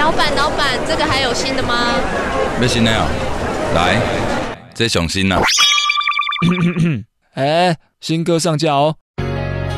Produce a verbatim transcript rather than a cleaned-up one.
老板，老板，这个还有新的吗？ 要新的哦，来，这上新啊。 哎，新歌上架哦，